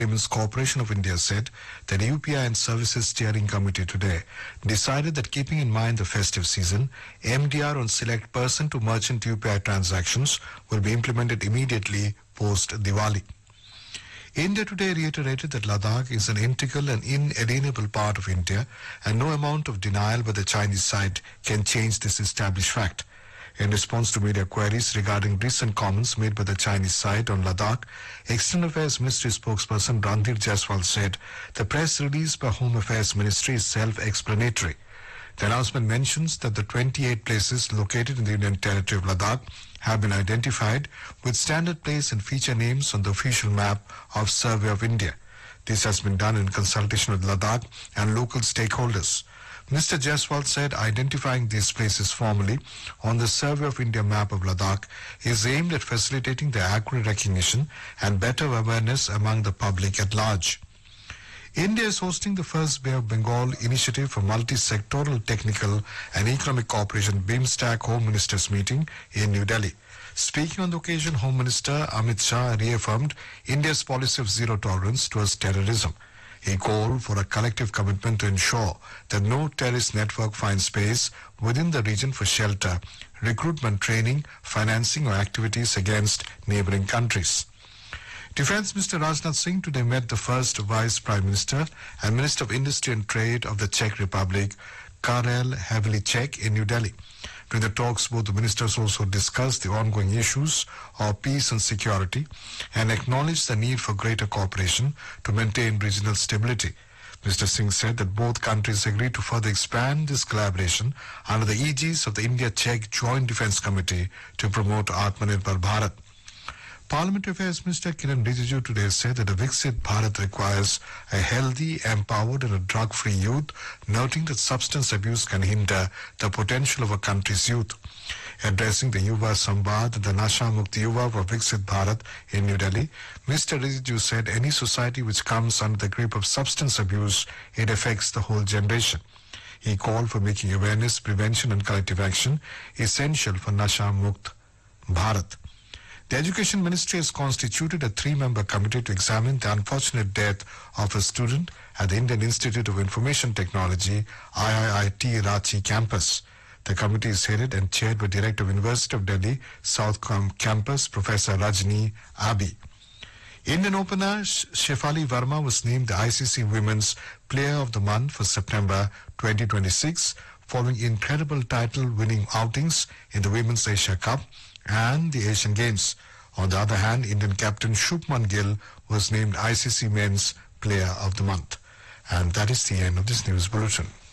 Payments Corporation of India said that UPI and Services Steering Committee today decided that keeping in mind the festive season, MDR on select person-to-merchant UPI transactions will be implemented immediately post-Diwali. India today reiterated that Ladakh is an integral and inalienable part of India, and no amount of denial by the Chinese side can change this established fact. In response to media queries regarding recent comments made by the Chinese side on Ladakh, External Affairs Ministry spokesperson Randhir Jaiswal said the press release by Home Affairs Ministry is self-explanatory. The announcement mentions that the 28 places located in the Union territory of Ladakh have been identified with standard place and feature names on the official map of Survey of India. This has been done in consultation with Ladakh and local stakeholders. Mr. Jaiswal said identifying these places formally on the Survey of India map of Ladakh is aimed at facilitating their accurate recognition and better awareness among the public at large. India is hosting the first Bay of Bengal initiative for multi-sectoral technical and economic cooperation BIMSTEC Home Ministers meeting in New Delhi. Speaking on the occasion, Home Minister Amit Shah reaffirmed India's policy of zero tolerance towards terrorism. He called for a collective commitment to ensure that no terrorist network finds space within the region for shelter, recruitment, training, financing or activities against neighboring countries. Defence Minister Rajnath Singh today met the first Vice Prime Minister and Minister of Industry and Trade of the Czech Republic, Karel Havlicek, in New Delhi. During the talks, both the ministers also discussed the ongoing issues of peace and security and acknowledged the need for greater cooperation to maintain regional stability. Mr. Singh said that both countries agreed to further expand this collaboration under the aegis of the India-Czech Joint Defence Committee to promote Atmanirbhar Bharat. Parliamentary Affairs Minister Kiran Rijiju today said that a Viksit Bharat requires a healthy, empowered and a drug-free youth, noting that substance abuse can hinder the potential of a country's youth. Addressing the Yuva Samvad, the Nasha Mukti Yuva for Viksit Bharat in New Delhi, Mr. Rijiju said any society which comes under the grip of substance abuse, it affects the whole generation. He called for making awareness, prevention and collective action essential for Nasha Mukt Bharat. The Education Ministry has constituted a 3-member committee to examine the unfortunate death of a student at the Indian Institute of Information Technology, IIIT Ranchi campus. The committee is headed and chaired by Director of University of Delhi, South Campus, Professor Rajni Abi. Indian opener Shefali Verma was named the ICC Women's Player of the Month for September 2026, following incredible title-winning outings in the Women's Asia Cup and the Asian Games. On the other hand, Indian captain Shubman Gill was named ICC Men's Player of the Month. And that is the end of this news bulletin.